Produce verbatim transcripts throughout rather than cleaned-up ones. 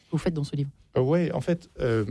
vous faites dans ce livre. Euh, oui, en fait, euh,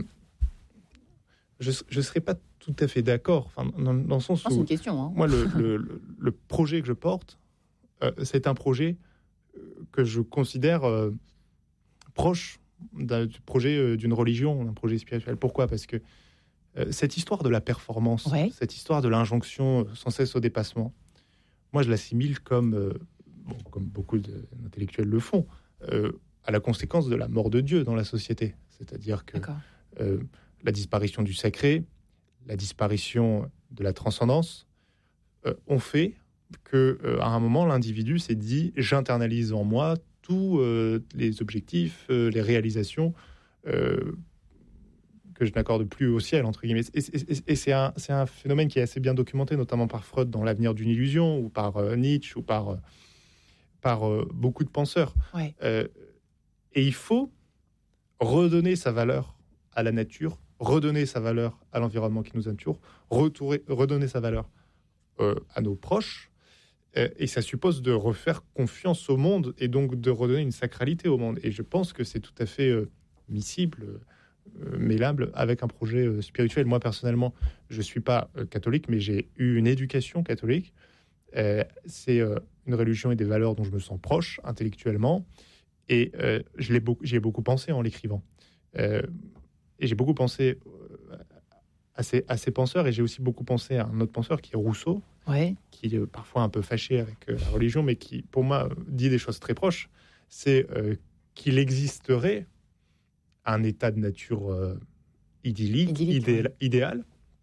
je ne serais pas tout à fait d'accord, enfin, dans, dans le sens ah, où... c'est une question. Hein. Moi, le, le, le, le projet que je porte, euh, c'est un projet que je considère euh, proche d'un du projet euh, d'une religion, d'un projet spirituel. Pourquoi ? Parce que euh, cette histoire de la performance, ouais. cette histoire de l'injonction euh, sans cesse au dépassement, moi, je l'assimile comme, euh, bon, comme beaucoup d'intellectuels le font, euh, à la conséquence de la mort de Dieu dans la société. C'est-à-dire que euh, la disparition du sacré, la disparition de la transcendance euh, ont fait qu'à euh, un moment, l'individu s'est dit « j'internalise en moi tous euh, les objectifs, euh, les réalisations euh, que je n'accorde plus au ciel », entre guillemets. Et, et, et, et c'est, un, c'est un phénomène qui est assez bien documenté, notamment par Freud dans L'avenir d'une illusion, ou par euh, Nietzsche, ou par, euh, par euh, beaucoup de penseurs. Ouais. Euh, et il faut redonner sa valeur à la nature, redonner sa valeur à l'environnement qui nous entoure, retourer, redonner sa valeur euh, à nos proches, et ça suppose de refaire confiance au monde et donc de redonner une sacralité au monde. Et je pense que c'est tout à fait euh, miscible, euh, mêlable avec un projet euh, spirituel. Moi, personnellement, je ne suis pas euh, catholique, mais j'ai eu une éducation catholique. Euh, c'est euh, une religion et des valeurs dont je me sens proche intellectuellement. Et euh, je l'ai beaucoup, j'y ai beaucoup pensé en l'écrivant. Euh, et j'ai beaucoup pensé euh, à, ces, à ces penseurs. Et j'ai aussi beaucoup pensé à un autre penseur qui est Rousseau, ouais. qui est parfois un peu fâché avec euh, la religion, mais qui, pour moi, dit des choses très proches. C'est euh, qu'il existerait un état de nature euh, idyllique, idyllique idéal, ouais. idéal,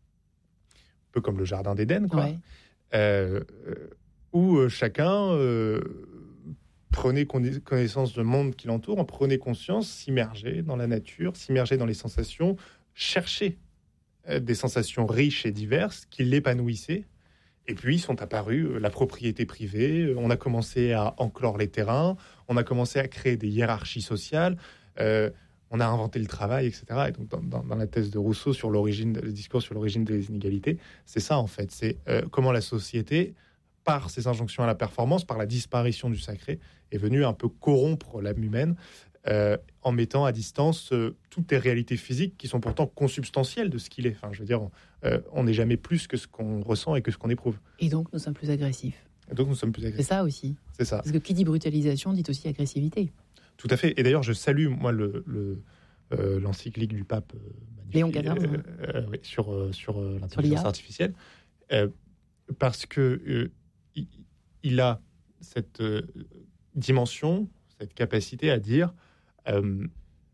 un peu comme le jardin d'Éden, quoi, ouais. euh, où euh, chacun euh, prenait connaissance du monde qui l'entoure, en prenait conscience, s'immergeait dans la nature, s'immergeait dans les sensations, cherchait euh, des sensations riches et diverses qui l'épanouissaient. Et puis sont apparues la propriété privée, on a commencé à enclore les terrains, on a commencé à créer des hiérarchies sociales, euh, on a inventé le travail, et cetera. Et donc dans, dans, dans la thèse de Rousseau sur l'origine, le discours sur l'origine des inégalités, c'est ça en fait, c'est euh, comment la société, par ses injonctions à la performance, par la disparition du sacré, est venue un peu corrompre l'âme humaine, euh, en mettant à distance euh, toutes les réalités physiques qui sont pourtant consubstantielles de ce qu'il est. Enfin, je veux dire, euh, on n'est jamais plus que ce qu'on ressent et que ce qu'on éprouve. Et donc, nous sommes plus agressifs. Et donc, nous sommes plus agressifs. C'est ça aussi. C'est ça. Parce que qui dit brutalisation dit aussi agressivité. Tout à fait. Et d'ailleurs, je salue, moi, le, le, euh, l'encyclique du pape euh, Léon quatorze euh, euh, oui, sur, euh, sur euh, l'intelligence sur l'I A artificielle, euh, parce que euh, il, il a cette euh, dimension, cette capacité à dire, euh,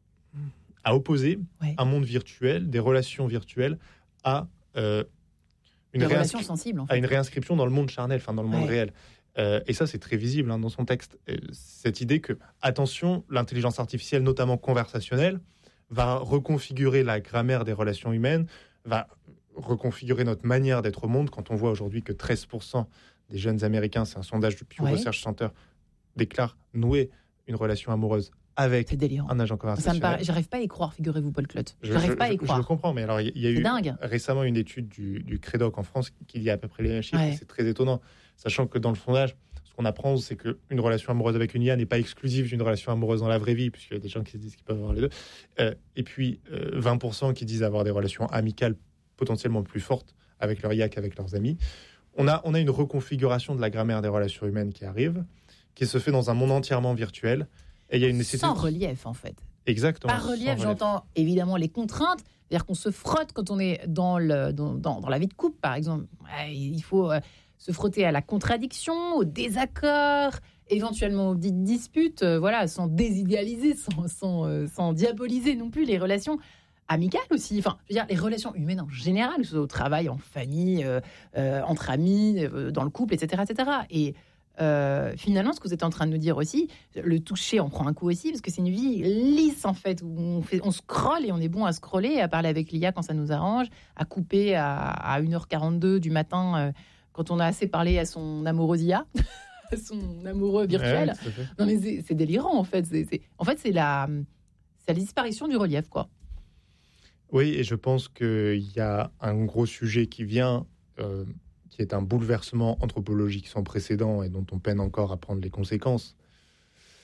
à opposer ouais. un monde virtuel, des relations virtuelles, à euh, une, réinscri- sensibles, en fait. à une réinscription dans le monde charnel, enfin dans le monde ouais. réel. Euh, et ça, c'est très visible hein, dans son texte. Et cette idée que, attention, l'intelligence artificielle, notamment conversationnelle, va reconfigurer la grammaire des relations humaines, va reconfigurer notre manière d'être au monde. Quand on voit aujourd'hui que treize pour cent des jeunes Américains, c'est un sondage du Pew ouais. Research Center, déclarent nouer une relation amoureuse avec un agent conversationnel. Ça me paraît, j'arrive pas à y croire, figurez-vous, Paul Clotte. Je, j'arrive je, pas à y je, croire. Je le comprends, mais alors il y, y a c'est eu dingue. récemment une étude du, du Crédoc en France qui dit à peu près les mêmes chiffres. Ouais. C'est très étonnant, sachant que dans le sondage, ce qu'on apprend, c'est qu'une relation amoureuse avec une I A n'est pas exclusive d'une relation amoureuse dans la vraie vie, puisqu'il y a des gens qui se disent qu'ils peuvent avoir les deux. Euh, et puis euh, vingt pour cent qui disent avoir des relations amicales potentiellement plus fortes avec leur I A qu'avec leurs amis. On a, on a une reconfiguration de la grammaire des relations humaines qui arrive, qui se fait dans un monde entièrement virtuel. Et il y a une nécessité... Sans relief, en fait. Exactement. Par relief, j'entends évidemment les contraintes, c'est-à-dire qu'on se frotte quand on est dans, le, dans, dans, dans la vie de couple, par exemple. Il faut euh, se frotter à la contradiction, au désaccord, éventuellement aux petites disputes, euh, voilà, sans désidéaliser, sans, sans, euh, sans diaboliser non plus les relations amicales aussi. Enfin, je veux dire, les relations humaines en général, que ce soit au travail, en famille, euh, euh, entre amis, euh, dans le couple, et cetera, et cetera. Et Euh, finalement, ce que vous êtes en train de nous dire aussi, le toucher en prend un coup aussi, parce que c'est une vie lisse en fait, où on, fait, on scrolle et on est bon à scroller, à parler avec l'I A quand ça nous arrange, à couper à, à une heure quarante-deux du matin euh, quand on a assez parlé à son amoureuse I A, à son amoureux virtuel. Ouais, non mais c'est, c'est délirant en fait. C'est, c'est, en fait, c'est la, c'est la disparition du relief, quoi. Oui, et je pense qu'il y a un gros sujet qui vient... Euh... qui est un bouleversement anthropologique sans précédent et dont on peine encore à prendre les conséquences.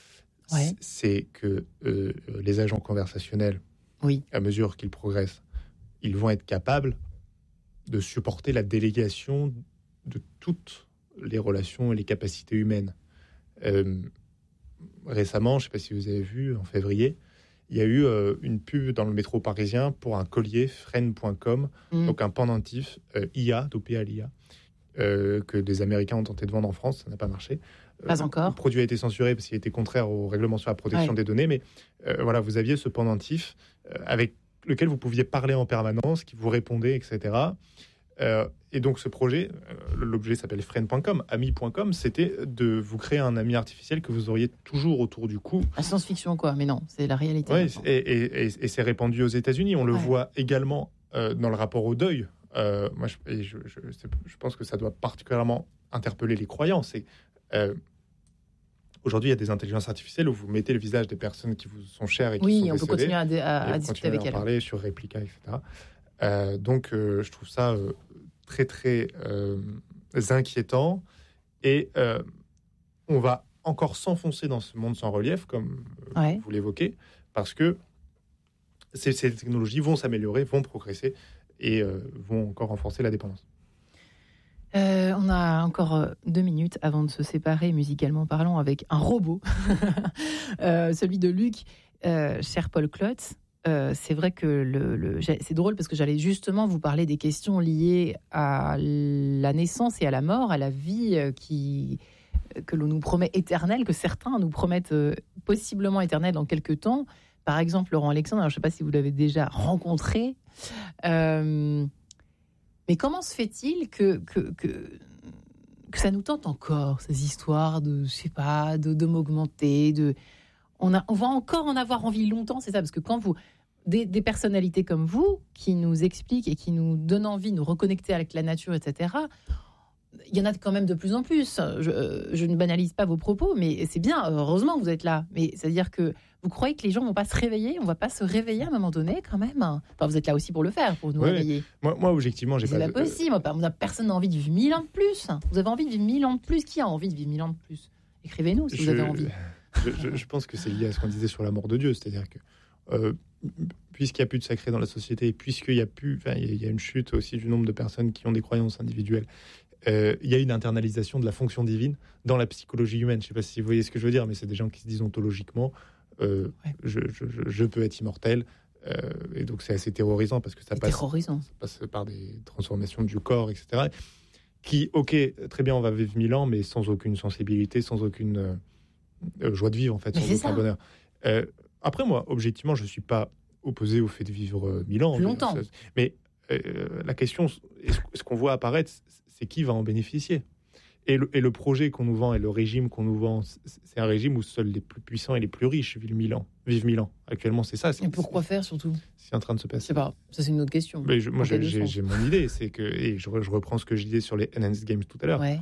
Ouais. c'est que euh, les agents conversationnels, Oui. à mesure qu'ils progressent, ils vont être capables de supporter la délégation de toutes les relations et les capacités humaines. Euh, récemment, je ne sais pas si vous avez vu, en février, il y a eu euh, une pub dans le métro parisien pour un collier Friend point com, Mm. donc un pendentif euh, I A, dopé à l'I A, euh, que des Américains ont tenté de vendre en France, ça n'a pas marché. Pas Euh, encore. Le produit a été censuré parce qu'il était contraire au règlement sur la protection Ouais. des données, mais euh, voilà, vous aviez ce pendentif euh, avec lequel vous pouviez parler en permanence, qui vous répondait, et cetera. Euh, et donc ce projet, euh, l'objet s'appelle friend point com, ami point com, c'était de vous créer un ami artificiel que vous auriez toujours autour du cou. La science-fiction, quoi. Mais non, c'est la réalité. Ouais, maintenant. et, et- et- et c'est répandu aux États-Unis. On le Ouais. voit également euh, dans le rapport au deuil. Euh, moi, je, et je, je- c'est- je pense que ça doit particulièrement interpeller les croyants. C'est euh, aujourd'hui, il y a des intelligences artificielles où vous mettez le visage des personnes qui vous sont chères et qui Oui, sont on peut décédées, continuer à, dé- à- et à vous discuter continuez avec à en elle. parler sur Replica, et cetera. Euh, donc, euh, je trouve ça euh, très, très euh, inquiétant. Et euh, on va encore s'enfoncer dans ce monde sans relief, comme euh, Ouais. vous l'évoquez, parce que ces, ces technologies vont s'améliorer, vont progresser et euh, vont encore renforcer la dépendance. Euh, on a encore euh, deux minutes avant de se séparer musicalement parlant avec un robot, Euh, celui de Luc, euh, cher Paul Klotz. Euh, c'est vrai que le, le- j'ai- c'est drôle parce que j'allais justement vous parler des questions liées à la naissance et à la mort, à la vie euh, qui, que l'on nous promet éternelle, que certains nous promettent euh, possiblement éternelle dans quelques temps. Par exemple, Laurent Alexandre, alors je ne sais pas si vous l'avez déjà rencontré. Euh, mais comment se fait-il que, que, que, que ça nous tente encore, ces histoires de, je sais pas, de, de m'augmenter, de... On, a, on va encore en avoir envie longtemps, c'est ça, parce que quand vous... Des, des personnalités comme vous, qui nous expliquent et qui nous donnent envie de nous reconnecter avec la nature, et cetera, il y en a quand même de plus en plus. Je, je ne banalise pas vos propos, mais c'est bien, heureusement que vous êtes là. Mais c'est-à-dire que vous croyez que les gens ne vont pas se réveiller, on ne va pas se réveiller à un moment donné quand même. Enfin, vous êtes là aussi pour le faire, pour nous Oui, réveiller. Moi, moi objectivement, j'ai C'est pas... pas possible. On a, personne n'a envie de vivre mille ans de plus. Vous avez envie de vivre mille ans de plus. Qui a envie de vivre mille ans de plus? Écrivez-nous si je, vous avez envie. Je, je, je pense que c'est lié à ce qu'on disait sur la mort de Dieu, c'est-à-dire que euh, puisqu'il n'y a plus de sacré dans la société, puisqu'il y a plus, enfin, il y a une chute aussi du nombre de personnes qui ont des croyances individuelles, euh, il y a une internalisation de la fonction divine dans la psychologie humaine. Je ne sais pas si vous voyez ce que je veux dire, mais c'est des gens qui se disent ontologiquement, euh, Ouais. je, je, je, je peux être immortel, euh, et donc c'est assez terrorisant parce que ça C'est passe, terrorisant. ça passe par des transformations du corps, et cetera. Qui, ok, très bien, on va vivre mille ans, mais sans aucune sensibilité, sans aucune euh, joie de vivre, en fait, Mais sans c'est aucun ça. bonheur. Euh, après, moi, objectivement, je ne suis pas opposé au fait de vivre euh, mille ans. Plus longtemps. Ça- Mais euh, la question, est-ce, ce qu'on voit apparaître, c'est qui va en bénéficier, et le, et le projet qu'on nous vend et le régime qu'on nous vend, c'est un régime où seuls les plus puissants et les plus riches vivent mille ans. Vivent mille ans. Actuellement, c'est ça. C'est, Et pourquoi faire surtout? c'est en train de se Je passer. sais pas. Ça, c'est une autre question. Mais je- moi, Dans j'ai, quel j'ai, sens j'ai mon idée. C'est que, et je, re- je reprends ce que je disais sur les Enhanced Games tout à l'heure. Ouais,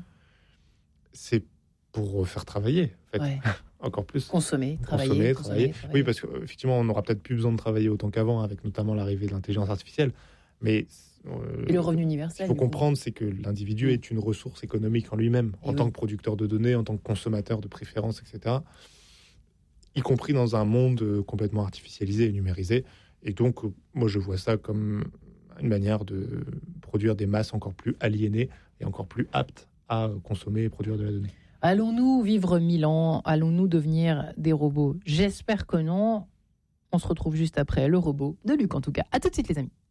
C'est pour faire travailler, en fait. ouais. Encore plus. Consommer, travailler, Consommer, consommer, travailler. travailler. Oui, parce qu'effectivement, on n'aura peut-être plus besoin de travailler autant qu'avant, avec notamment l'arrivée de l'intelligence artificielle. Mais euh, Et le revenu ce universel. qu'il faut du coup. comprendre, c'est que l'individu Mm. est une ressource économique en lui-même, Et en tant oui. que producteur de données, en tant que consommateur de préférences, et cetera. Y compris dans un monde euh, complètement artificialisé et numérisé. Et donc, euh, moi, je vois ça comme une manière de produire des masses encore plus aliénées et encore plus aptes à consommer et produire de la donnée. Allons-nous vivre mille ans? Allons-nous devenir des robots? J'espère que non. On se retrouve juste après le robot de Luc, en tout cas. À tout de suite, les amis.